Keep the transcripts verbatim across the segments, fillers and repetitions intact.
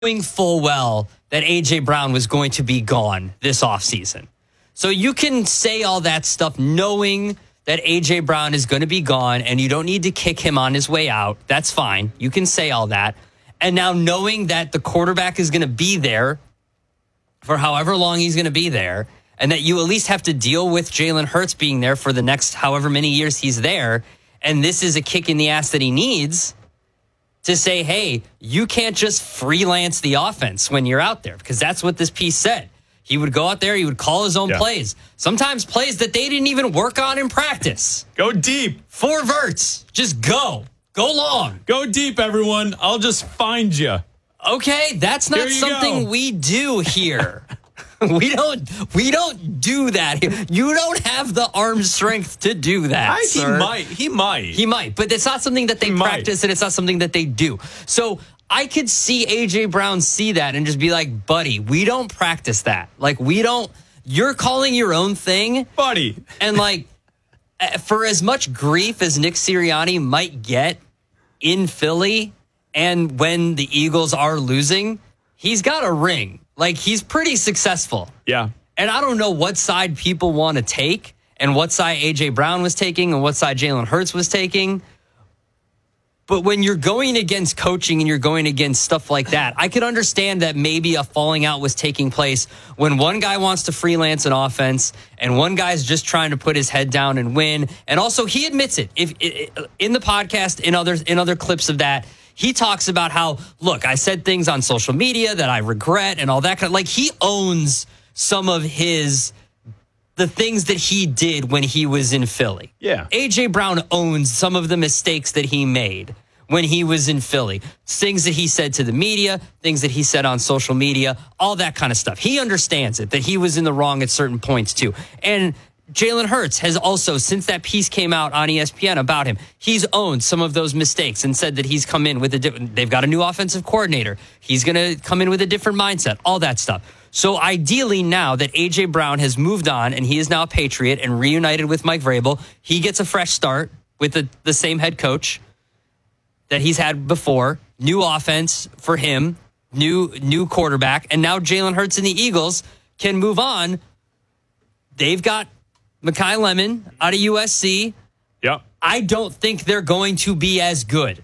knowing full well that A J Brown was going to be gone this offseason. So you can say all that stuff knowing that A J Brown is going to be gone and you don't need to kick him on his way out. That's fine. You can say all that. And now knowing that the quarterback is going to be there for however long he's going to be there, and that you at least have to deal with Jalen Hurts being there for the next however many years he's there, and this is a kick in the ass that he needs to say, hey, you can't just freelance the offense when you're out there, because that's what this piece said. He would go out there, he would call his own yeah. plays. Sometimes plays that they didn't even work on in practice. Go deep. Four verts. Just go. Go long. Go deep, everyone. I'll just find you. Okay, that's not something go. we do here. we don't we don't do that here. You don't have the arm strength to do that, I, sir. He might. He might. He might, but it's not something that they he practice might. and it's not something that they do. So I could see A J Brown see that and just be like, buddy, we don't practice that. Like, we don't, you're calling your own thing. Buddy. And like, for as much grief as Nick Sirianni might get in Philly, and when the Eagles are losing, he's got a ring. Like, he's pretty successful. Yeah. And I don't know what side people want to take and what side A J Brown was taking and what side Jalen Hurts was taking. But when you're going against coaching and you're going against stuff like that, I could understand that maybe a falling out was taking place when one guy wants to freelance an offense and one guy's just trying to put his head down and win. And also, he admits it. If in the podcast, in other in other clips of that, he talks about how, look, I said things on social media that I regret and all that kind of, like, he owns some of his the things that he did when he was in Philly. Yeah. A J Brown owns some of the mistakes that he made when he was in Philly. Things that he said to the media, things that he said on social media, all that kind of stuff. He understands it, that he was in the wrong at certain points too. And Jalen Hurts has also, since that piece came out on E S P N about him, he's owned some of those mistakes and said that he's come in with a different, they've got a new offensive coordinator. He's going to come in with a different mindset, all that stuff. So ideally now that A J Brown has moved on and he is now a Patriot and reunited with Mike Vrabel, he gets a fresh start with the, the same head coach that he's had before, new offense for him, new new quarterback, and now Jalen Hurts and the Eagles can move on. They've got Mekhi Lemon out of U S C. Yep. I don't think they're going to be as good.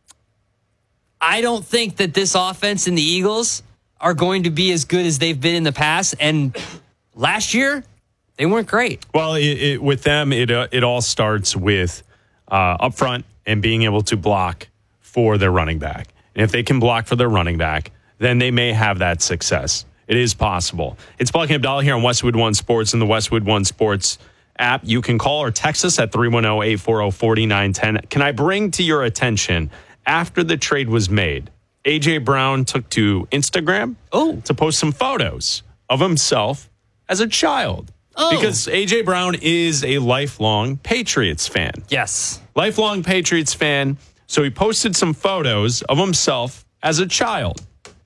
I don't think that this offense and the Eagles are going to be as good as they've been in the past. And last year, they weren't great. Well, it, it, with them, it uh, it all starts with uh, up front and being able to block for their running back. And if they can block for their running back, then they may have that success. It is possible. It's Buck and Abdallah here on Westwood One Sports and the Westwood One Sports app. You can call or text us at three one zero, eight four zero, four nine one zero. Can I bring to your attention, after the trade was made, A J Brown took to Instagram oh. to post some photos of himself as a child. Oh. Because A J Brown is a lifelong Patriots fan. Yes. Lifelong Patriots fan. So he posted some photos of himself as a child.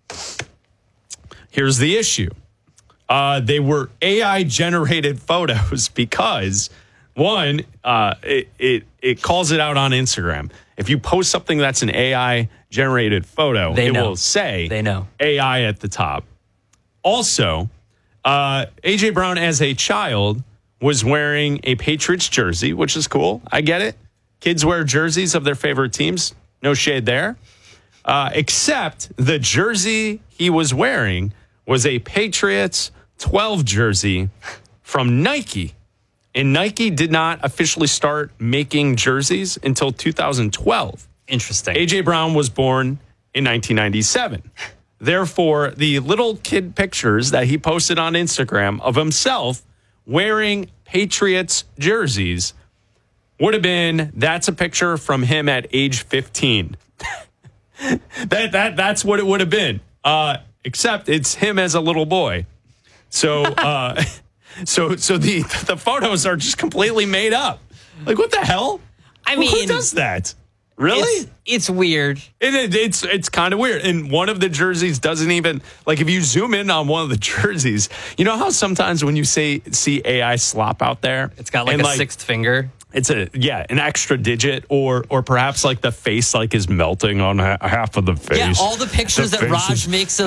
Here's the issue. Uh, they were A I-generated photos because, one, uh, it, it it calls it out on Instagram. If you post something that's an A I-generated photo, they it know. will say they know. A I at the top. Also, uh, A J Brown as a child was wearing a Patriots jersey, which is cool. I get it. Kids wear jerseys of their favorite teams. No shade there. Uh, except the jersey he was wearing was a Patriots twelve jersey from Nike. And Nike did not officially start making jerseys until two thousand twelve. Interesting. A J Brown was born in nineteen ninety-seven. Therefore, the little kid pictures that he posted on Instagram of himself wearing Patriots jerseys would have been, that's a picture from him at age fifteen. that that That's what it would have been. Uh, except it's him as a little boy. So uh, so so the the photos are just completely made up. Like, what the hell? I mean, who does that? Really? It's, it's weird. It, it, it's it's kind of weird. And one of the jerseys doesn't even, like, if you zoom in on one of the jerseys, you know how sometimes when you say see A I slop out there, it's got like and a like, sixth finger. It's a yeah, an extra digit, or or perhaps like the face like is melting on ha- half of the face. Yeah, all the pictures The that face Raj is- makes